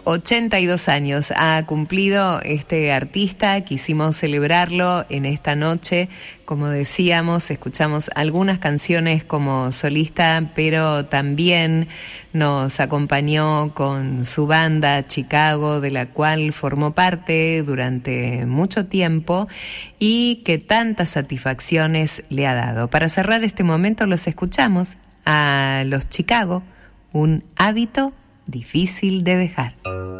82 años ha cumplido este artista. Quisimos celebrarlo en esta noche. Como decíamos, escuchamos algunas canciones como solista, pero también nos acompañó con su banda Chicago, de la cual formó parte durante mucho tiempo y que tantas satisfacciones le ha dado. Para cerrar este momento los escuchamos a los Chicago, un hábito difícil de dejar.